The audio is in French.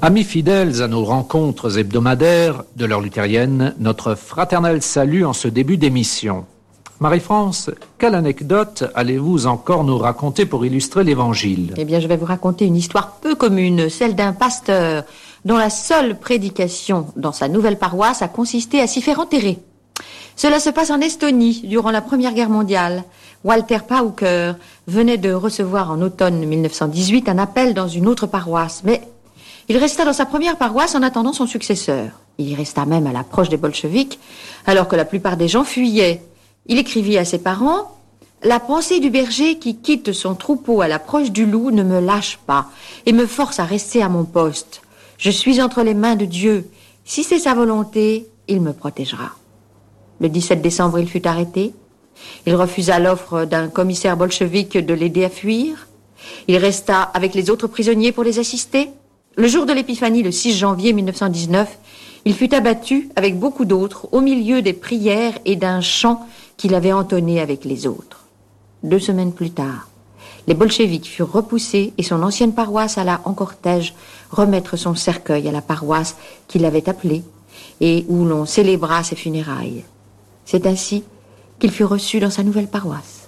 Amis fidèles à nos rencontres hebdomadaires de l'heure luthérienne, notre fraternel salut en ce début d'émission. Marie-France, quelle anecdote allez-vous encore nous raconter pour illustrer l'Évangile ? Eh bien, je vais vous raconter une histoire peu commune, celle d'un pasteur dont la seule prédication dans sa nouvelle paroisse a consisté à s'y faire enterrer. Cela se passe en Estonie, durant la Première Guerre mondiale. Walter Pauker venait de recevoir en automne 1918 un appel dans une autre paroisse, mais il resta dans sa première paroisse en attendant son successeur. Il y resta même à l'approche des bolcheviks, alors que la plupart des gens fuyaient. Il écrivit à ses parents « La pensée du berger qui quitte son troupeau à l'approche du loup ne me lâche pas et me force à rester à mon poste. Je suis entre les mains de Dieu. Si c'est sa volonté, il me protégera. » Le 17 décembre, il fut arrêté. Il refusa l'offre d'un commissaire bolchevique de l'aider à fuir. Il resta avec les autres prisonniers pour les assister. Le jour de l'Épiphanie, le 6 janvier 1919, il fut abattu avec beaucoup d'autres au milieu des prières et d'un chant qu'il avait entonné avec les autres. 2 semaines plus tard, les bolcheviks furent repoussés et son ancienne paroisse alla en cortège remettre son cercueil à la paroisse qu'il avait appelée et où l'on célébra ses funérailles. C'est ainsi qu'il fut reçu dans sa nouvelle paroisse.